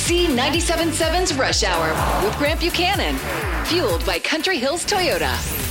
Z97.7's Rush Hour with Grant Buchanan. Fueled by Country Hills Toyota.